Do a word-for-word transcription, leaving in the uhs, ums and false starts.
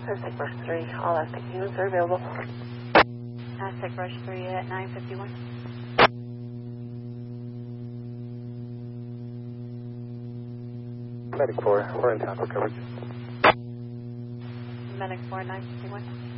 Aztec Rush three, all Aztec units are available. Aztec Rush three at nine fifty-one. Medic four, we're in town for coverage. Medic four, nine fifty-one.